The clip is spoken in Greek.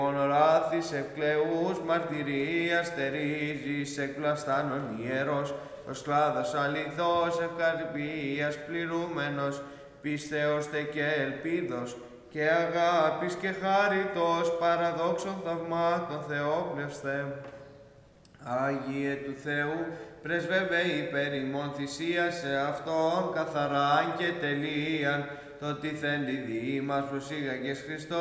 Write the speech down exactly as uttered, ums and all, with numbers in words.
Μονοράθης ευκλεούς μαρτυρίας στερίζεις εκπλαστάνων ιερός, ως κλάδος αληθώς ευκαρπίας πληρούμενος, πίστεως τε και ελπίδος και αγάπης και χάριτος παραδόξων θαυμάτων θεόπνευστε. Άγιε του Θεού, πρεσβεύε υπέρ ημών θυσίασε Αυτόν καθαράν και τελείαν, το τίθεν δι' μας προσήγαγες Χριστό,